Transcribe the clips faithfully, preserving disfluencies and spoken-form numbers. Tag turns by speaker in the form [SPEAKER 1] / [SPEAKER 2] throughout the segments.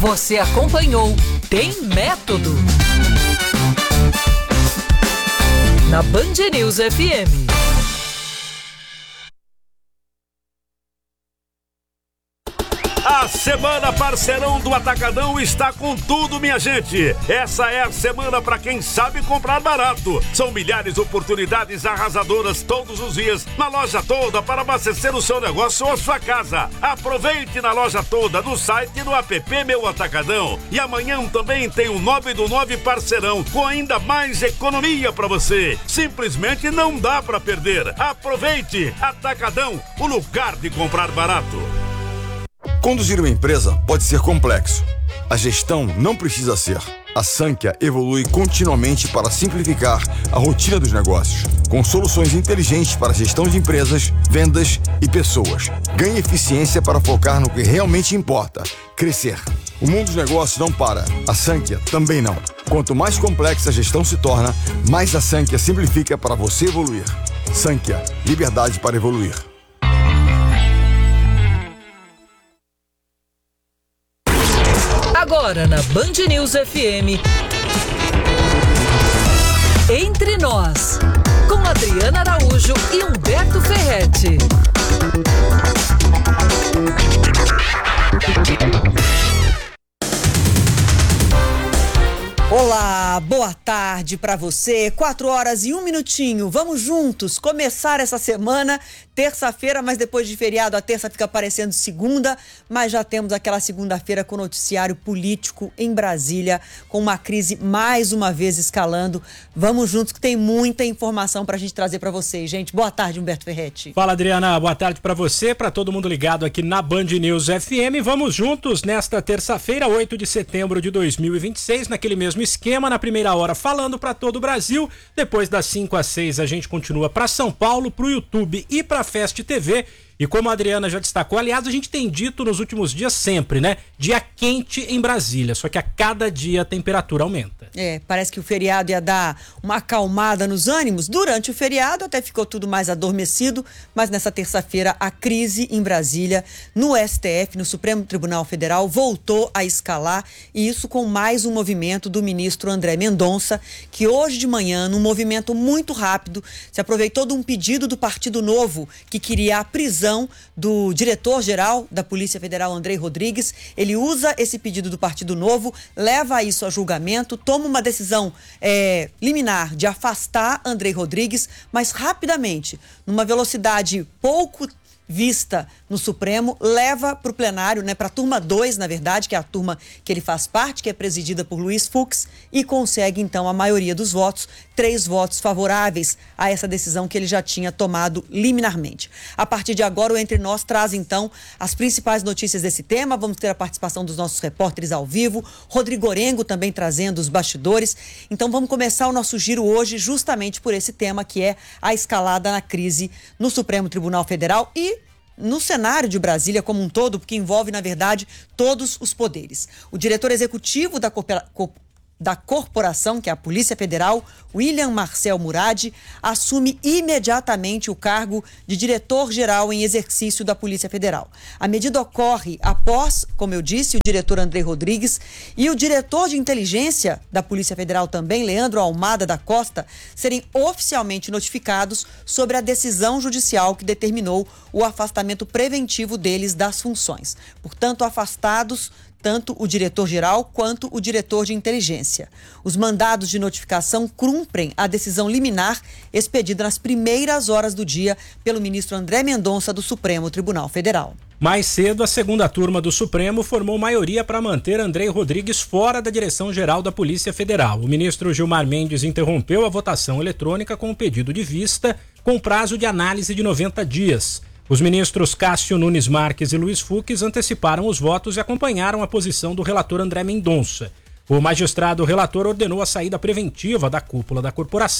[SPEAKER 1] Você acompanhou Tem Método na Band News F M.
[SPEAKER 2] A Semana Parceirão do Atacadão está com tudo, minha gente. Essa é a semana para quem sabe comprar barato. São milhares de oportunidades arrasadoras todos os dias na loja toda para abastecer o seu negócio ou a sua casa. Aproveite na loja toda, no site e no app Meu Atacadão. E amanhã também tem o nove do nove Parceirão com ainda mais economia para você. Simplesmente não dá para perder. Aproveite! Atacadão, o lugar de comprar barato.
[SPEAKER 3] Conduzir uma empresa pode ser complexo. A gestão não precisa ser. A Sankhya evolui continuamente para simplificar a rotina dos negócios, com soluções inteligentes para a gestão de empresas, vendas e pessoas. Ganhe eficiência para focar no que realmente importa: crescer. O mundo dos negócios não para. A Sankhya também não. Quanto mais complexa a gestão se torna, mais a Sankhya simplifica para você evoluir. Sankhya, liberdade para evoluir.
[SPEAKER 1] Agora na Band News F M, Entre Nós, com Adriana Araújo e Humberto Ferretti.
[SPEAKER 4] Olá, boa tarde para você, quatro horas e um minutinho, vamos juntos começar essa semana, terça-feira, mas depois de feriado a terça fica parecendo segunda, mas já temos aquela segunda-feira com noticiário político em Brasília, com uma crise mais uma vez escalando. Vamos juntos que tem muita informação pra gente trazer para vocês, gente. Boa tarde, Humberto Ferretti.
[SPEAKER 5] Fala, Adriana, boa tarde para você, para todo mundo ligado aqui na Band News F M. Vamos juntos nesta terça-feira, oito de setembro de dois mil e vinte e seis, naquele mesmo esquema, na primeira hora falando para todo o Brasil, depois das cinco às seis a gente continua para São Paulo, para o YouTube e para Fest T V. E como a Adriana já destacou, aliás, a gente tem dito nos últimos dias sempre, né? Dia quente em Brasília, só que a cada dia a temperatura aumenta.
[SPEAKER 4] É, parece que o feriado ia dar uma acalmada nos ânimos. Durante o feriado até ficou tudo mais adormecido, mas nessa terça-feira a crise em Brasília, no S T F, no Supremo Tribunal Federal, voltou a escalar, e isso com mais um movimento do ministro André Mendonça, que hoje de manhã, num movimento muito rápido, se aproveitou de um pedido do Partido Novo, que queria a prisão do diretor-geral da Polícia Federal, Andrei Rodrigues. Ele usa esse pedido do Partido Novo, leva isso a julgamento, toma uma decisão é, liminar de afastar Andrei Rodrigues, mas rapidamente, numa velocidade pouco vista no Supremo, leva para o plenário, né, para a turma dois, na verdade, que é a turma que ele faz parte, que é presidida por Luiz Fux, e consegue, então, a maioria dos votos, três votos favoráveis a essa decisão que ele já tinha tomado liminarmente. A partir de agora, o Entre Nós traz, então, as principais notícias desse tema. Vamos ter a participação dos nossos repórteres ao vivo, Rodrigo Orengo também trazendo os bastidores. Então, vamos começar o nosso giro hoje justamente por esse tema, que é a escalada na crise no Supremo Tribunal Federal e no cenário de Brasília como um todo, porque envolve, na verdade, todos os poderes. O diretor executivo da, coopera... da corporação, que é a Polícia Federal, William Marcel Murad, assume imediatamente o cargo de diretor-geral em exercício da Polícia Federal. A medida ocorre após, como eu disse, o diretor Andrei Rodrigues e o diretor de inteligência da Polícia Federal também, Leandro Almada da Costa, serem oficialmente notificados sobre a decisão judicial que determinou o afastamento preventivo deles das funções. Portanto, afastados tanto o diretor-geral quanto o diretor de inteligência. Os mandados de notificação cumprem a decisão liminar expedida nas primeiras horas do dia pelo ministro André Mendonça do Supremo Tribunal Federal.
[SPEAKER 5] Mais cedo, a segunda turma do Supremo formou maioria para manter Andrei Rodrigues fora da direção-geral da Polícia Federal. O ministro Gilmar Mendes interrompeu a votação eletrônica com o pedido de vista, com prazo de análise de noventa dias. Os ministros Cássio Nunes Marques e Luiz Fux anteciparam os votos e acompanharam a posição do relator André Mendonça. O magistrado relator ordenou a saída preventiva da cúpula da corporação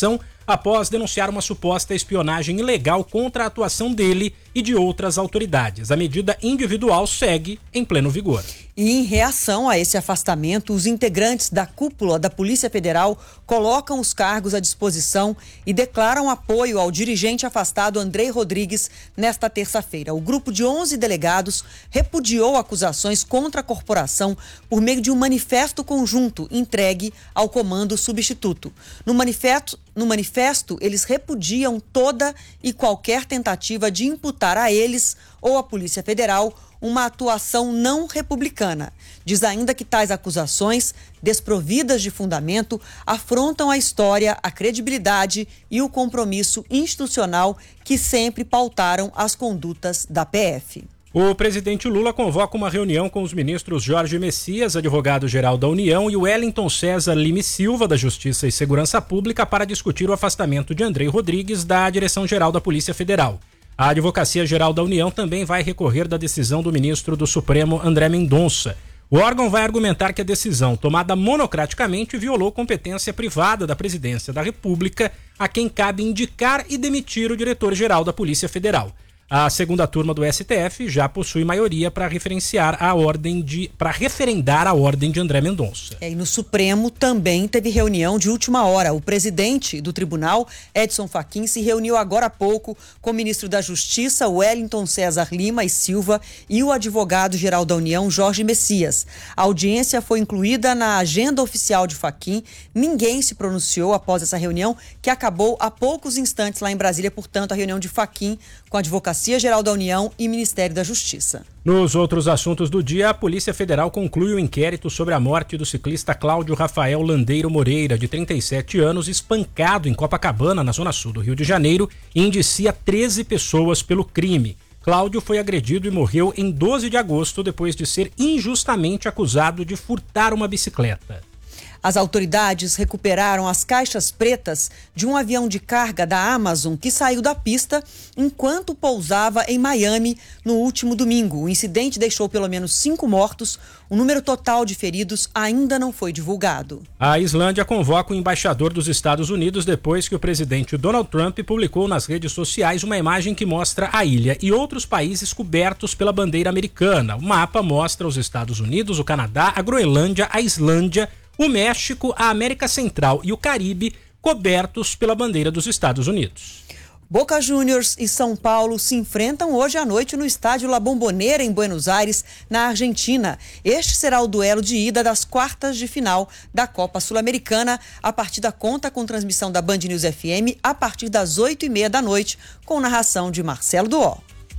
[SPEAKER 5] após denunciar uma suposta espionagem ilegal contra a atuação dele e de outras autoridades. A medida individual segue em pleno vigor.
[SPEAKER 4] E em reação a esse afastamento, os integrantes da cúpula da Polícia Federal colocam os cargos à disposição e declaram apoio ao dirigente afastado Andrei Rodrigues nesta terça-feira. O grupo de onze delegados repudiou acusações contra a corporação por meio de um manifesto conjunto entregue ao comando substituto. No manifesto, no manifesto, eles repudiam toda e qualquer tentativa de imputar a eles ou à Polícia Federal uma atuação não republicana. Diz ainda que tais acusações, desprovidas de fundamento, afrontam a história, a credibilidade e o compromisso institucional que sempre pautaram as condutas da P F.
[SPEAKER 5] O presidente Lula convoca uma reunião com os ministros Jorge Messias, advogado-geral da União, e Wellington César Lima Silva, da Justiça e Segurança Pública, para discutir o afastamento de Andrei Rodrigues da Direção-Geral da Polícia Federal. A Advocacia Geral da União também vai recorrer da decisão do ministro do Supremo, André Mendonça. O órgão vai argumentar que a decisão, tomada monocraticamente, violou competência privada da Presidência da República, a quem cabe indicar e demitir o diretor-geral da Polícia Federal. A segunda turma do S T F já possui maioria para referenciar a ordem de para referendar a ordem de André Mendonça.
[SPEAKER 4] É, e no Supremo também teve reunião de última hora. O presidente do tribunal, Edson Fachin, se reuniu agora há pouco com o ministro da Justiça, Wellington César Lima e Silva, e o advogado-geral da União, Jorge Messias. A audiência foi incluída na agenda oficial de Fachin. Ninguém se pronunciou após essa reunião, que acabou há poucos instantes lá em Brasília. Portanto, a reunião de Fachin com a Advocacia Geral da União e Ministério da Justiça.
[SPEAKER 5] Nos outros assuntos do dia, a Polícia Federal conclui o inquérito sobre a morte do ciclista Cláudio Rafael Landeiro Moreira, de trinta e sete anos, espancado em Copacabana, na zona sul do Rio de Janeiro, e indicia treze pessoas pelo crime. Cláudio foi agredido e morreu em doze de agosto depois de ser injustamente acusado de furtar uma bicicleta.
[SPEAKER 4] As autoridades recuperaram as caixas pretas de um avião de carga da Amazon que saiu da pista enquanto pousava em Miami no último domingo. O incidente deixou pelo menos cinco mortos. O número total de feridos ainda não foi divulgado.
[SPEAKER 5] A Islândia convoca o embaixador dos Estados Unidos depois que o presidente Donald Trump publicou nas redes sociais uma imagem que mostra a ilha e outros países cobertos pela bandeira americana. O mapa mostra os Estados Unidos, o Canadá, a Groenlândia, a Islândia, o México, a América Central e o Caribe cobertos pela bandeira dos Estados Unidos.
[SPEAKER 4] Boca Juniors e São Paulo se enfrentam hoje à noite no estádio La Bombonera, em Buenos Aires, na Argentina. Este será o duelo de ida das quartas de final da Copa Sul-Americana. A partida conta com transmissão da Band News F M a partir das oito e meia da noite, com narração de Marcelo Duó.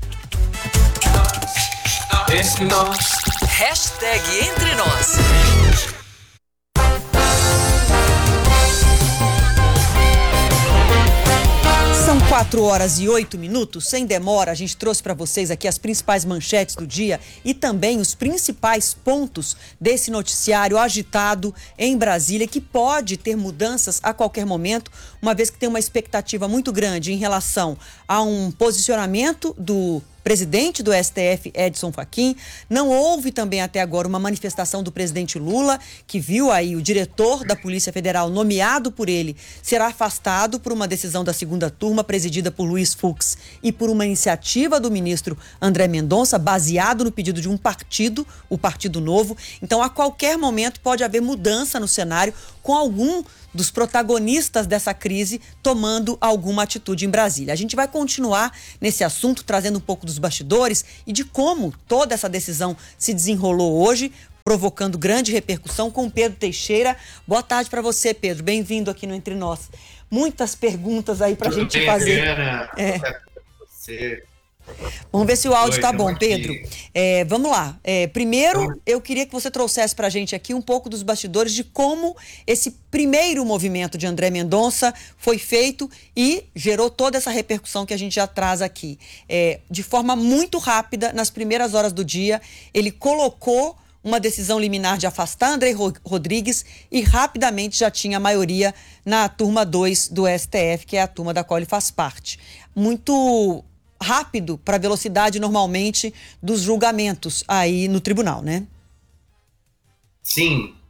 [SPEAKER 1] Hashtag Entre Nós.
[SPEAKER 4] São quatro horas e oito minutos. Sem demora, a gente trouxe para vocês aqui as principais manchetes do dia e também os principais pontos desse noticiário agitado em Brasília, que pode ter mudanças a qualquer momento, uma vez que tem uma expectativa muito grande em relação a um posicionamento do presidente do S T F, Edson Fachin. Não houve também até agora uma manifestação do presidente Lula, que viu aí o diretor da Polícia Federal nomeado por ele será afastado por uma decisão da segunda turma, presidida por Luiz Fux, e por uma iniciativa do ministro André Mendonça, baseado no pedido de um partido, o Partido Novo. Então, a qualquer momento pode haver mudança no cenário, com algum dos protagonistas dessa crise tomando alguma atitude em Brasília. A gente vai continuar nesse assunto, trazendo um pouco dos bastidores e de como toda essa decisão se desenrolou hoje, provocando grande repercussão, com Pedro Teixeira. Boa tarde para você, Pedro. Bem-vindo aqui no Entre Nós. Muitas perguntas aí para a gente
[SPEAKER 6] bem,
[SPEAKER 4] fazer.
[SPEAKER 6] Adriana.
[SPEAKER 4] É.
[SPEAKER 6] Você...
[SPEAKER 4] Vamos ver se o áudio
[SPEAKER 6] Oi,
[SPEAKER 4] tá bom,
[SPEAKER 6] aqui.
[SPEAKER 4] Pedro. É, vamos lá. É, primeiro, eu queria que você trouxesse pra gente aqui um pouco dos bastidores de como esse primeiro movimento de André Mendonça foi feito e gerou toda essa repercussão que a gente já traz aqui. É, de forma muito rápida, nas primeiras horas do dia, ele colocou uma decisão liminar de afastar André Rodrigues e rapidamente já tinha a maioria na turma dois do S T F, que é a turma da qual ele faz parte. Muito rápido para a velocidade, normalmente, dos julgamentos aí no tribunal, né?
[SPEAKER 6] Sim.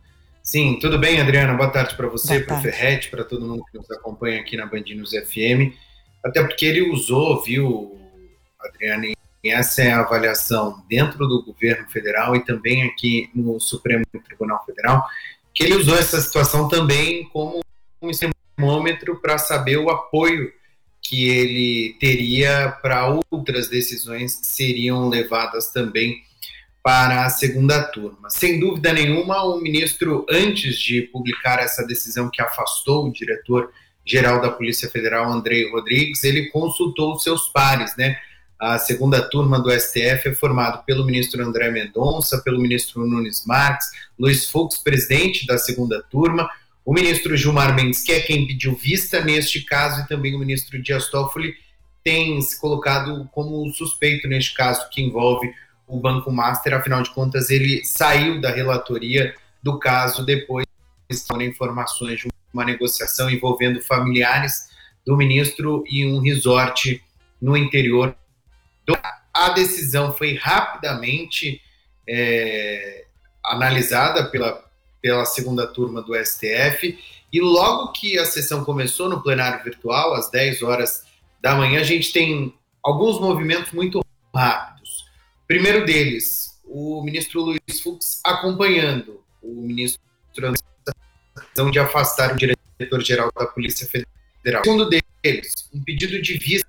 [SPEAKER 6] Sim, tudo bem, Adriana? Boa tarde para você, para o Ferretti, para todo mundo que nos acompanha aqui na Band News F M. Até porque ele usou, viu, Adriana, e essa é a avaliação dentro do governo federal e também aqui no Supremo Tribunal Federal, que ele usou essa situação também como um termômetro para saber o apoio que ele teria para outras decisões que seriam levadas também para a segunda turma. Sem dúvida nenhuma, o ministro, antes de publicar essa decisão que afastou o diretor-geral da Polícia Federal, Andrei Rodrigues, ele consultou os seus pares, né? A segunda turma do S T F é formada pelo ministro André Mendonça, pelo ministro Nunes Marques, Luiz Fux, presidente da segunda turma, o ministro Gilmar Mendes, que é quem pediu vista neste caso, e também o ministro Dias Toffoli tem se colocado como suspeito neste caso que envolve o Banco Master. Afinal de contas, ele saiu da relatoria do caso depois de informações de uma negociação envolvendo familiares do ministro e um resort no interior. A decisão foi rapidamente é, analisada pela, pela segunda turma do S T F, e logo que a sessão começou no plenário virtual, às dez horas da manhã, a gente tem alguns movimentos muito rápidos. O primeiro deles, o ministro Luiz Fux acompanhando o ministro de afastar o diretor-geral da Polícia Federal. O segundo deles, um pedido de vista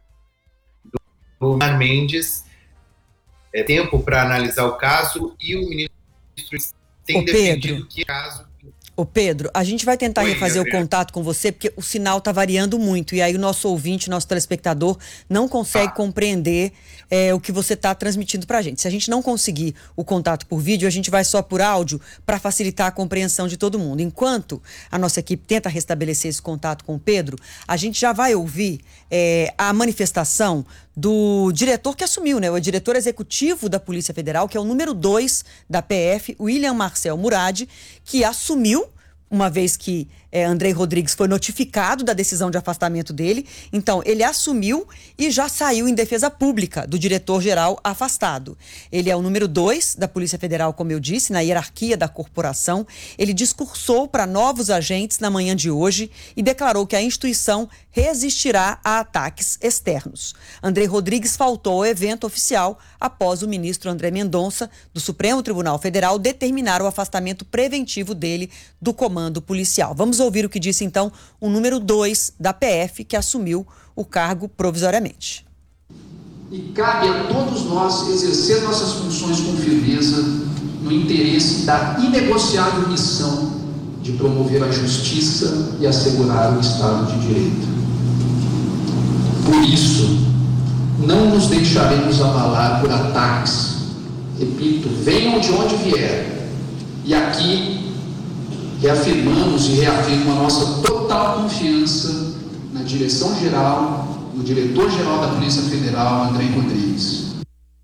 [SPEAKER 6] do Gilmar Mendes, é tempo para analisar o caso, e o ministro tem
[SPEAKER 4] Ô,
[SPEAKER 6] defendido
[SPEAKER 4] Pedro.
[SPEAKER 6] que o caso...
[SPEAKER 4] Ô Pedro, a gente vai tentar
[SPEAKER 6] Oi,
[SPEAKER 4] refazer
[SPEAKER 6] Adriana.
[SPEAKER 4] o contato com você, porque o sinal está variando muito, e aí o nosso ouvinte, nosso telespectador, não consegue
[SPEAKER 6] Ah.
[SPEAKER 4] compreender é, o que você está transmitindo para a gente. Se a gente não conseguir o contato por vídeo, a gente vai só por áudio para facilitar a compreensão de todo mundo. Enquanto a nossa equipe tenta restabelecer esse contato com o Pedro, a gente já vai ouvir é, a manifestação do diretor que assumiu, né? O diretor executivo da Polícia Federal, que é o número dois da P F, William Marcel Murad, que assumiu, uma vez que é, Andrei Rodrigues foi notificado da decisão de afastamento dele. Então, ele assumiu e já saiu em defesa pública do diretor-geral afastado. Ele é o número dois da Polícia Federal, como eu disse, na hierarquia da corporação. Ele discursou para novos agentes na manhã de hoje e declarou que a instituição resistirá a ataques externos. Andrei Rodrigues faltou ao evento oficial após o ministro André Mendonça, do Supremo Tribunal Federal, determinar o afastamento preventivo dele do comando policial. Vamos ouvir o que disse, então, o número dois da P F, que assumiu o cargo provisoriamente.
[SPEAKER 7] E cabe a todos nós exercer nossas funções com firmeza no interesse da inegociável missão de promover a justiça e assegurar o Estado de Direito. Por isso, não nos deixaremos abalar por ataques. Repito, venham de onde vier. E aqui reafirmamos e reafirmo a nossa total confiança na direção-geral, no diretor-geral da Polícia Federal, Andrei Rodrigues.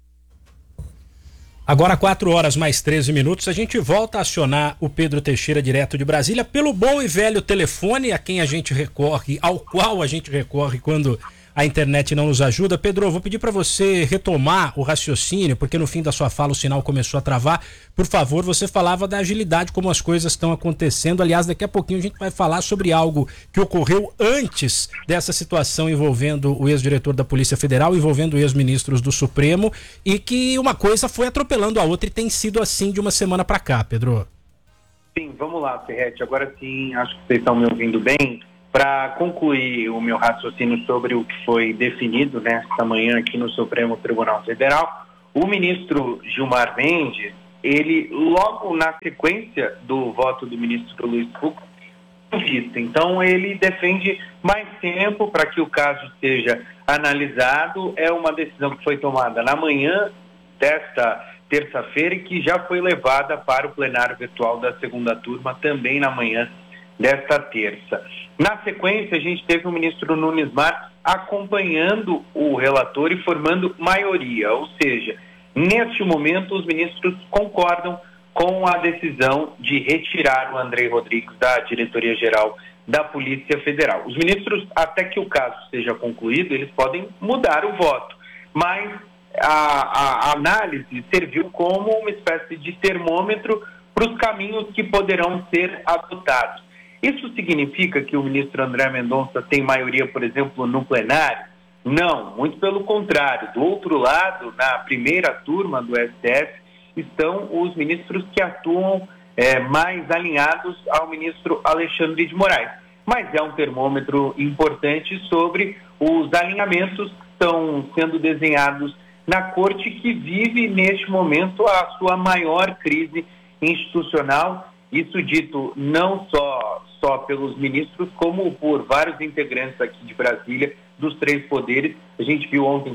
[SPEAKER 5] Agora, quatro horas mais treze minutos, a gente volta a acionar o Pedro Teixeira, direto de Brasília, pelo bom e velho telefone a quem a gente recorre, ao qual a gente recorre quando a internet não nos ajuda. Pedro, eu vou pedir para você retomar o raciocínio, porque no fim da sua fala o sinal começou a travar. Por favor, você falava da agilidade, como as coisas estão acontecendo. Aliás, daqui a pouquinho a gente vai falar sobre algo que ocorreu antes dessa situação envolvendo o ex-diretor da Polícia Federal, envolvendo ex-ministros do Supremo, e que uma coisa foi atropelando a outra e tem sido assim de uma semana para cá, Pedro.
[SPEAKER 8] Sim, vamos lá, Ferretti. Agora sim, acho que vocês estão me ouvindo bem. Para concluir o meu raciocínio sobre o que foi definido nesta manhã aqui no Supremo Tribunal Federal, o ministro Gilmar Mendes, ele logo na sequência do voto do ministro Luiz Fux, vista. Então ele defende mais tempo para que o caso seja analisado. É uma decisão que foi tomada na manhã desta terça-feira e que já foi levada para o plenário virtual da segunda turma também na manhã desta terça. Na sequência, a gente teve o ministro Nunes Marques acompanhando o relator e formando maioria, ou seja, neste momento os ministros concordam com a decisão de retirar o Andrei Rodrigues da diretoria-geral da Polícia Federal. Os ministros, até que o caso seja concluído, eles podem mudar o voto, mas a, a, a análise serviu como uma espécie de termômetro para os caminhos que poderão ser adotados. Isso significa que o ministro André Mendonça tem maioria, por exemplo, no plenário? Não, muito pelo contrário. Do outro lado, na primeira turma do S T F, estão os ministros que atuam é, mais alinhados ao ministro Alexandre de Moraes. Mas é um termômetro importante sobre os alinhamentos que estão sendo desenhados na corte, que vive neste momento a sua maior crise institucional, isso dito não só, só pelos ministros, como por vários integrantes aqui de Brasília, dos três poderes. A gente viu ontem.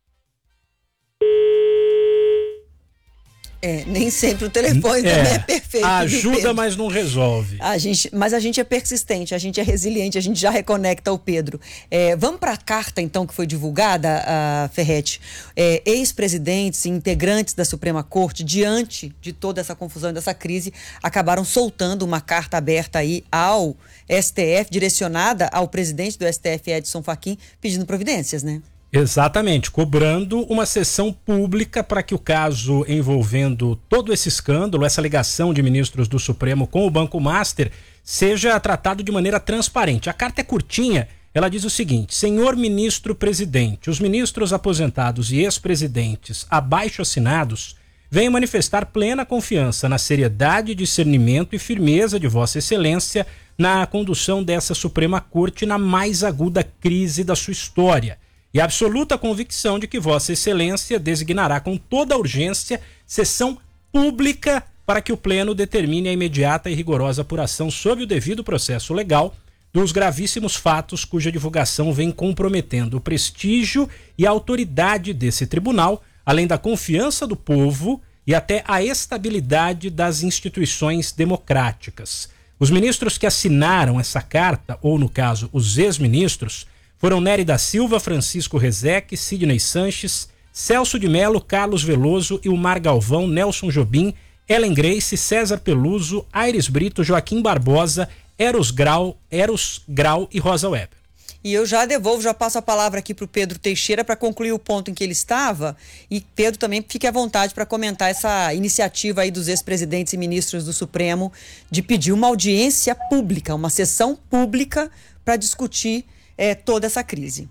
[SPEAKER 4] É, nem sempre o telefone é, também é perfeito.
[SPEAKER 5] Ajuda, mas não resolve.
[SPEAKER 4] A gente, mas a gente é persistente, a gente é resiliente, a gente já reconecta o Pedro. É, vamos para a carta, então, que foi divulgada, a Ferretti. É, ex-presidentes e integrantes da Suprema Corte, diante de toda essa confusão e dessa crise, acabaram soltando uma carta aberta aí ao S T F, direcionada ao presidente do S T F, Edson Fachin, pedindo providências, né?
[SPEAKER 5] Exatamente, cobrando uma sessão pública para que o caso envolvendo todo esse escândalo, essa ligação de ministros do Supremo com o Banco Master, seja tratado de maneira transparente. A carta é curtinha, ela diz o seguinte: senhor ministro presidente, os ministros aposentados e ex-presidentes abaixo assinados vêm manifestar plena confiança na seriedade, discernimento e firmeza de Vossa Excelência na condução dessa Suprema Corte na mais aguda crise da sua história. E a absoluta convicção de que Vossa Excelência designará com toda a urgência sessão pública para que o Pleno determine a imediata e rigorosa apuração sob o devido processo legal dos gravíssimos fatos cuja divulgação vem comprometendo o prestígio e a autoridade desse tribunal, além da confiança do povo e até a estabilidade das instituições democráticas. Os ministros que assinaram essa carta, ou no caso os ex-ministros, foram Nery da Silva, Francisco Rezec, Sidney Sanches, Celso de Mello, Carlos Veloso, Ilmar Galvão, Nelson Jobim, Ellen Grace, César Peluso, Aires Brito, Joaquim Barbosa, Eros Grau, Eros Grau e Rosa Weber.
[SPEAKER 4] E eu já devolvo, já passo a palavra aqui para o Pedro Teixeira para concluir o ponto em que ele estava. E Pedro também fique à vontade para comentar essa iniciativa aí dos ex-presidentes e ministros do Supremo de pedir uma audiência pública, uma sessão pública para discutir É, toda essa crise.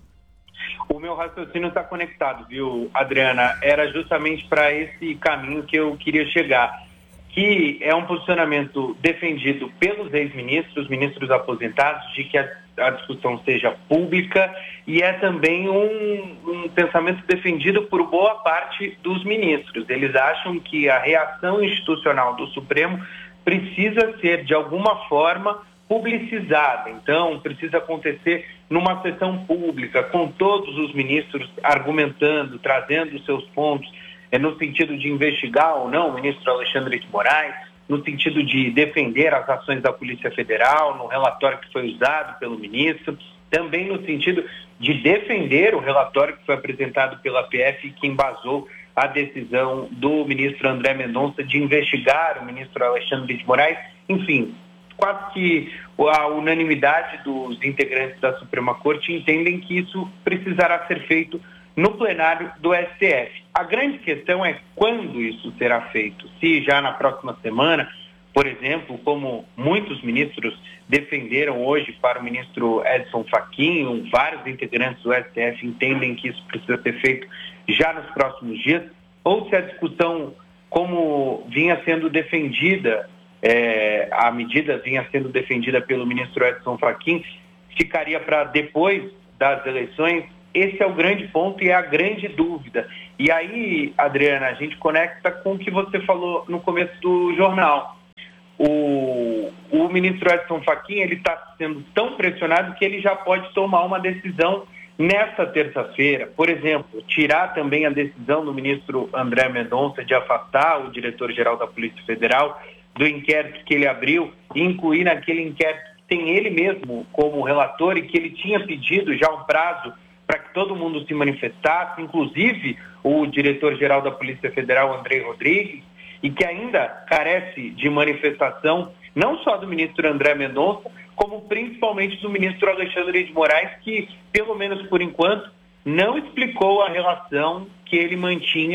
[SPEAKER 8] O meu raciocínio está conectado, viu, Adriana? Era justamente para esse caminho que eu queria chegar, que é um posicionamento defendido pelos ex-ministros, ministros aposentados, de que a, a discussão seja pública, e é também um, um pensamento defendido por boa parte dos ministros. Eles acham que a reação institucional do Supremo precisa ser, de alguma forma, publicizada. Então, precisa acontecer numa sessão pública, com todos os ministros argumentando, trazendo os seus pontos, é, no sentido de investigar ou não o ministro Alexandre de Moraes, no sentido de defender as ações da Polícia Federal, no relatório que foi usado pelo ministro, também no sentido de defender o relatório que foi apresentado pela P F e que embasou a decisão do ministro André Mendonça de investigar o ministro Alexandre de Moraes. Enfim, quase que a unanimidade dos integrantes da Suprema Corte entendem que isso precisará ser feito no plenário do S T F. A grande questão é quando isso será feito. Se já na próxima semana, por exemplo, como muitos ministros defenderam hoje para o ministro Edson Fachin, vários integrantes do S T F entendem que isso precisa ser feito já nos próximos dias, ou se a discussão, como vinha sendo defendida, É, a medida vinha sendo defendida pelo ministro Edson Fachin, ficaria para depois das eleições. Esse é o grande ponto e é a grande dúvida. E aí, Adriana, a gente conecta com o que você falou no começo do jornal. O, o ministro Edson Fachin, ele está sendo tão pressionado que ele já pode tomar uma decisão nesta terça-feira. Por exemplo, tirar também a decisão do ministro André Mendonça de afastar o diretor-geral da Polícia Federal do inquérito que ele abriu, e incluir naquele inquérito que tem ele mesmo como relator e que ele tinha pedido já um prazo para que todo mundo se manifestasse, inclusive o diretor-geral da Polícia Federal, Andrei Rodrigues, e que ainda carece de manifestação não só do ministro André Mendonça, como principalmente do ministro Alexandre de Moraes, que, pelo menos por enquanto, não explicou a relação que ele mantinha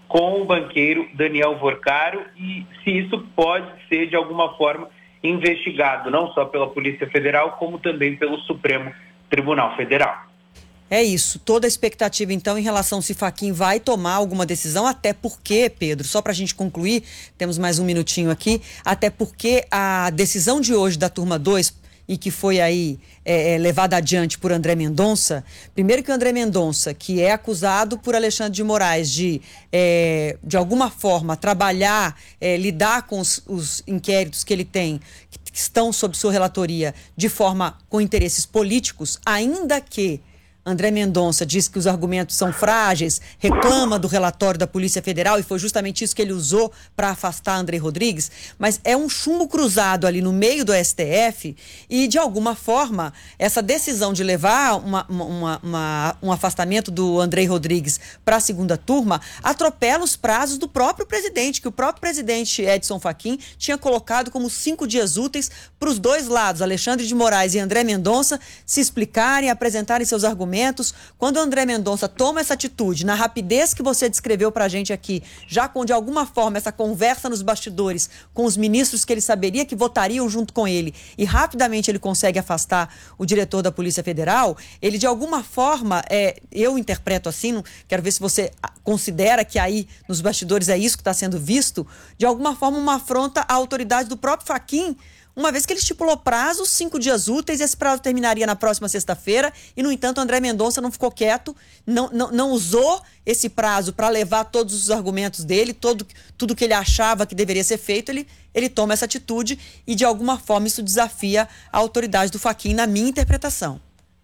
[SPEAKER 8] com o banqueiro Daniel Vorcaro e se isso pode ser de alguma forma investigado, não só pela Polícia Federal, como também pelo Supremo Tribunal Federal.
[SPEAKER 4] É isso, toda a expectativa então em relação se Fachin vai tomar alguma decisão, até porque, Pedro, só para a gente concluir, temos mais um minutinho aqui, até porque a decisão de hoje da turma dois, e que foi aí é, é, levada adiante por André Mendonça, primeiro que o André Mendonça, que é acusado por Alexandre de Moraes de, é, de alguma forma, trabalhar, é, lidar com os, os inquéritos que ele tem, que estão sob sua relatoria, de forma com interesses políticos, ainda que André Mendonça diz que os argumentos são frágeis, reclama do relatório da Polícia Federal e foi justamente isso que ele usou para afastar André Rodrigues, mas é um chumbo cruzado ali no meio do S T F e, de alguma forma, essa decisão de levar uma, uma, uma, um afastamento do André Rodrigues para a segunda turma atropela os prazos do próprio presidente, que o próprio presidente Edson Fachin tinha colocado como cinco dias úteis para os dois lados, Alexandre de Moraes e André Mendonça, se explicarem, apresentarem seus argumentos. Quando o André Mendonça toma essa atitude, na rapidez que você descreveu para a gente aqui, já com, de alguma forma, essa conversa nos bastidores com os ministros que ele saberia que votariam junto com ele, e rapidamente ele consegue afastar o diretor da Polícia Federal, ele, de alguma forma, é, eu interpreto assim, não, quero ver se você considera que aí, nos bastidores, é isso que está sendo visto, de alguma forma, uma afronta à autoridade do próprio Fachin, uma vez que ele estipulou prazo, cinco dias úteis, esse prazo terminaria na próxima sexta-feira e, no entanto, André Mendonça não ficou quieto, não, não, não usou esse prazo para levar todos os argumentos dele, todo, tudo que ele achava que deveria ser feito, ele, ele toma essa atitude e, de alguma forma, isso desafia a autoridade do Fachin, na minha interpretação.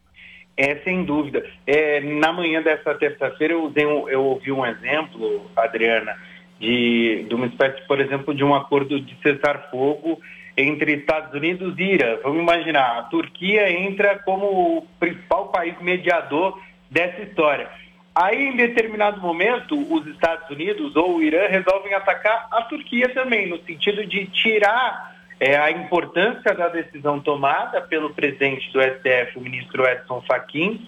[SPEAKER 8] É, sem dúvida. É, na manhã dessa terça-feira eu, usei um, eu ouvi um exemplo, Adriana, de, de uma espécie, por exemplo, de um acordo de cessar-fogo entre Estados Unidos e Irã. Vamos imaginar, a Turquia entra como o principal país mediador dessa história. Aí, em determinado momento, os Estados Unidos ou o Irã resolvem atacar a Turquia também, no sentido de tirar é, a importância da decisão tomada pelo presidente do S T F, o ministro Edson Fachin,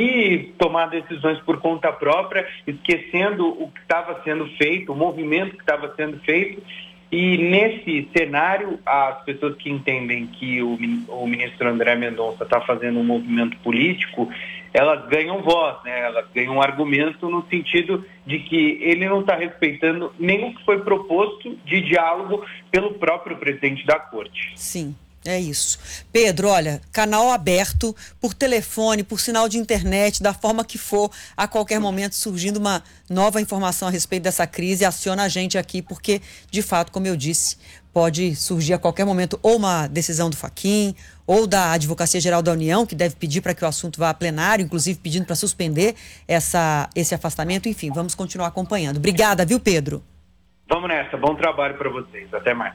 [SPEAKER 8] e tomar decisões por conta própria, esquecendo o que estava sendo feito, o movimento que estava sendo feito. E nesse cenário, as pessoas que entendem que o, o ministro André Mendonça está fazendo um movimento político, elas ganham voz, né? Elas ganham argumento no sentido de que ele não está respeitando nem o que foi proposto de diálogo pelo próprio presidente da Corte.
[SPEAKER 4] Sim. É isso. Pedro, olha, canal aberto, por telefone, por sinal de internet, da forma que for, a qualquer momento surgindo uma nova informação a respeito dessa crise, aciona a gente aqui, porque, de fato, como eu disse, pode surgir a qualquer momento ou uma decisão do Fachin, ou da Advocacia Geral da União, que deve pedir para que o assunto vá a plenário, inclusive pedindo para suspender essa, esse afastamento. Enfim, vamos continuar acompanhando. Obrigada, viu, Pedro?
[SPEAKER 8] Vamos nessa. Bom trabalho para vocês. Até mais.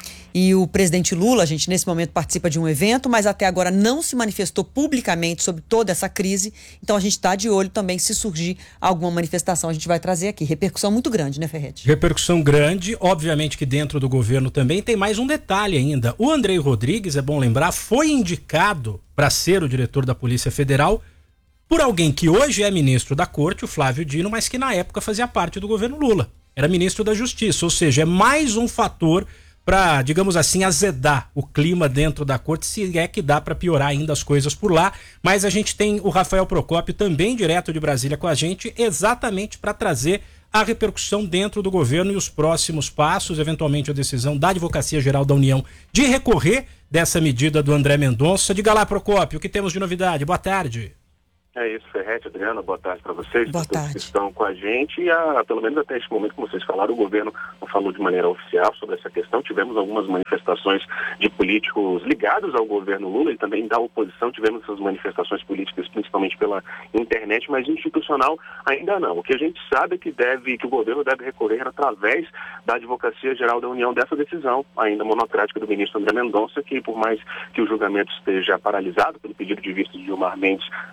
[SPEAKER 4] E o presidente Lula, a gente nesse momento participa de um evento, mas até agora não se manifestou publicamente sobre toda essa crise. Então a gente está de olho também, se surgir alguma manifestação, a gente vai trazer aqui. Repercussão muito grande, né, Ferretti?
[SPEAKER 5] Repercussão grande, obviamente que dentro do governo também tem mais um detalhe ainda. O André Rodrigues, é bom lembrar, foi indicado para ser o diretor da Polícia Federal por alguém que hoje é ministro da Corte, o Flávio Dino, mas que na época fazia parte do governo Lula. Era ministro da Justiça, ou seja, é mais um fator para, digamos assim, azedar o clima dentro da corte, se é que dá para piorar ainda as coisas por lá. Mas a gente tem o Rafael Procópio também direto de Brasília com a gente, exatamente para trazer a repercussão dentro do governo e os próximos passos, eventualmente a decisão da Advocacia Geral da União de recorrer dessa medida do André Mendonça. Diga lá, Procópio, o que temos de novidade? Boa tarde.
[SPEAKER 9] É isso, Ferretti, Adriana, boa tarde para vocês,
[SPEAKER 4] para
[SPEAKER 9] todos que estão com a gente. E, a, pelo menos até este momento, como vocês falaram, o governo não falou de maneira oficial sobre essa questão. Tivemos algumas manifestações de políticos ligados ao governo Lula e também da oposição. Tivemos essas manifestações políticas, principalmente pela internet, mas institucional ainda não. O que a gente sabe é que, deve, que o governo deve recorrer através da Advocacia Geral da União dessa decisão, ainda monocrática do ministro André Mendonça, que por mais que o julgamento esteja paralisado pelo pedido de vista de Gilmar Mendes na segunda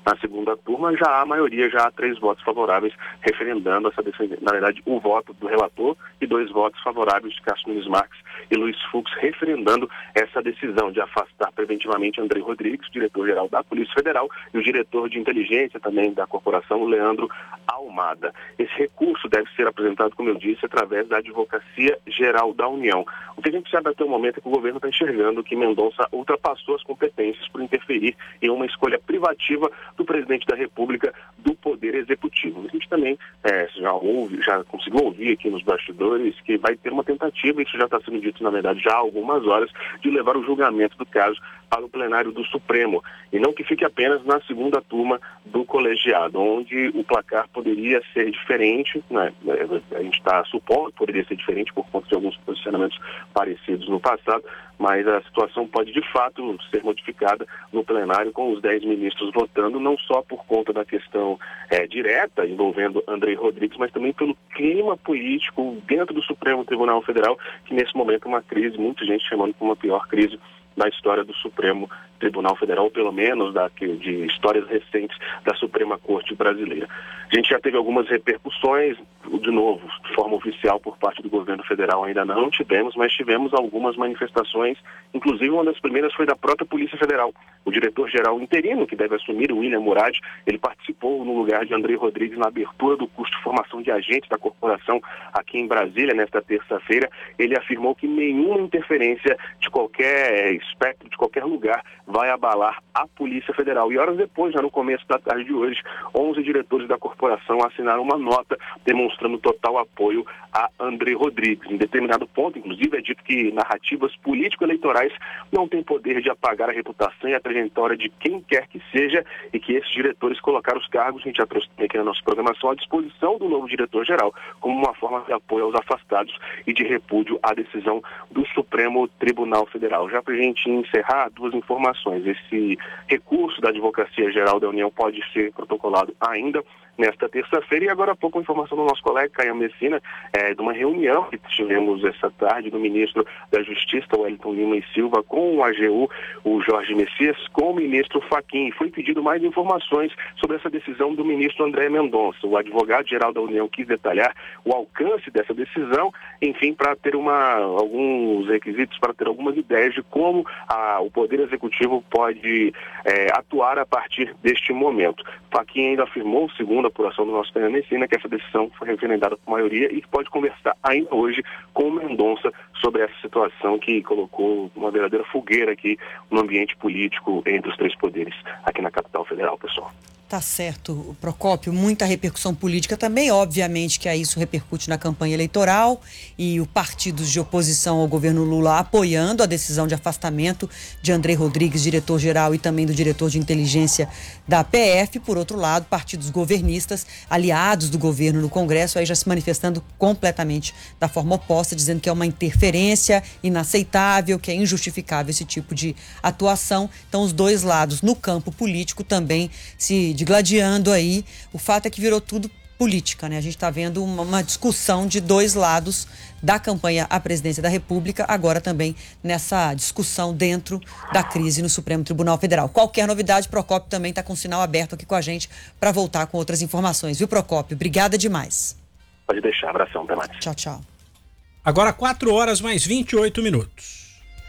[SPEAKER 9] segunda turma, já há maioria, já há três votos favoráveis referendando essa decisão. Na verdade, o voto do relator e dois votos favoráveis de Cássio Nunes Marques e Luiz Fux referendando essa decisão de afastar preventivamente André Rodrigues, diretor-geral da Polícia Federal, e o diretor de inteligência também da corporação, Leandro Almada. Esse recurso deve ser apresentado, como eu disse, através da Advocacia Geral da União. O que a gente sabe até o momento é que o governo está enxergando que Mendonça ultrapassou as competências por interferir em uma escolha privativa do presidente da República do Poder Executivo. A gente também é, já ouve, já conseguiu ouvir aqui nos bastidores que vai ter uma tentativa, isso já está sendo dito na verdade já há algumas horas, de levar o julgamento do caso para o plenário do Supremo, e não que fique apenas na segunda turma do colegiado, onde o placar poderia ser diferente, né? A gente está supondo que poderia ser diferente por conta de alguns posicionamentos parecidos no passado, mas a situação pode de fato ser modificada no plenário com os dez ministros votando, não só por conta da questão é, direta envolvendo André Rodrigues, mas também pelo clima político dentro do Supremo Tribunal Federal, que nesse momento é uma crise, muita gente chamando de uma pior crise da história do Supremo Tribunal Federal, ou pelo menos da, de histórias recentes da Suprema Corte Brasileira. A gente já teve algumas repercussões, de novo, de forma oficial por parte do governo federal ainda não tivemos, mas tivemos algumas manifestações, inclusive uma das primeiras foi da própria Polícia Federal. O diretor-geral interino, que deve assumir, o William Murad, ele participou no lugar de André Rodrigues na abertura do curso de formação de agentes da corporação aqui em Brasília, nesta terça-feira. Ele afirmou que nenhuma interferência de qualquer espectro, de qualquer lugar, vai abalar a Polícia Federal. E horas depois, já no começo da tarde de hoje, onze diretores da corporação assinaram uma nota demonstrando total apoio a André Rodrigues. Em determinado ponto, inclusive, é dito que narrativas político-eleitorais não têm poder de apagar a reputação e a trajetória de quem quer que seja, e que esses diretores colocaram os cargos, a gente já trouxe aqui na nossa programação, à disposição do novo diretor-geral, como uma forma de apoio aos afastados e de repúdio à decisão do Supremo Tribunal Federal. Já para a gente encerrar, duas informações. Esse recurso da Advocacia Geral da União pode ser protocolado ainda nesta terça-feira, e agora há pouco a informação do nosso colega Caio Messina, é, de uma reunião que tivemos essa tarde do ministro da Justiça, Wellington Lima e Silva, com o A G U, o Jorge Messias, com o ministro Fachin. Foi pedido mais informações sobre essa decisão do ministro André Mendonça. O advogado-geral da União quis detalhar o alcance dessa decisão, enfim, para ter uma, alguns requisitos, para ter algumas ideias de como a, o Poder Executivo pode é, atuar a partir deste momento. Fachin ainda afirmou, segundo a apuração do nosso Caio Messina, que essa decisão foi referendada por maioria e que pode conversar ainda hoje com o Mendonça sobre essa situação que colocou uma verdadeira fogueira aqui no ambiente político entre os três poderes aqui na capital federal, pessoal.
[SPEAKER 4] Tá certo, Procópio, muita repercussão política também, obviamente que aí isso repercute na campanha eleitoral, e os partidos de oposição ao governo Lula apoiando a decisão de afastamento de André Rodrigues, diretor-geral, e também do diretor de inteligência da P F. Por outro lado, partidos governistas, aliados do governo no Congresso, aí já se manifestando completamente da forma oposta, dizendo que é uma interferência inaceitável, que é injustificável esse tipo de atuação. Então, os dois lados no campo político também se digladiando aí. O fato é que virou tudo política, né? A gente está vendo uma, uma discussão de dois lados da campanha à presidência da República, agora também nessa discussão dentro da crise no Supremo Tribunal Federal. Qualquer novidade, Procópio também está com o sinal aberto aqui com a gente para voltar com outras informações. Viu, Procópio? Obrigada demais.
[SPEAKER 9] Pode deixar. Abração, até mais.
[SPEAKER 4] Tchau, tchau.
[SPEAKER 5] Agora quatro horas mais vinte e oito minutos.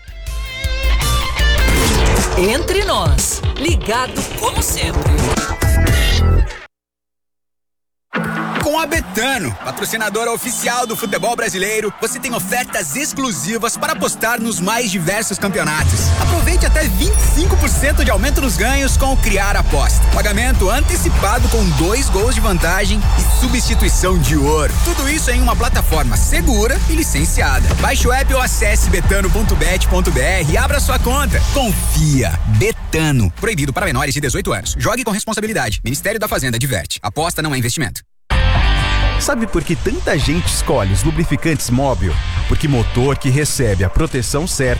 [SPEAKER 1] Entre nós, ligado como sempre.
[SPEAKER 10] Com a Betano, patrocinadora oficial do futebol brasileiro, você tem ofertas exclusivas para apostar nos mais diversos campeonatos. Aproveite até vinte e cinco por cento de aumento nos ganhos com o Criar Aposta. Pagamento antecipado com dois gols de vantagem e substituição de ouro. Tudo isso em uma plataforma segura e licenciada. Baixe o app ou acesse betano ponto bet ponto br e abra sua conta. Confia. Betano. Proibido para menores de dezoito anos. Jogue com responsabilidade. Ministério da Fazenda adverte. Aposta não é investimento.
[SPEAKER 11] Sabe por que tanta gente escolhe os lubrificantes Móbil? Porque motor que recebe a proteção certa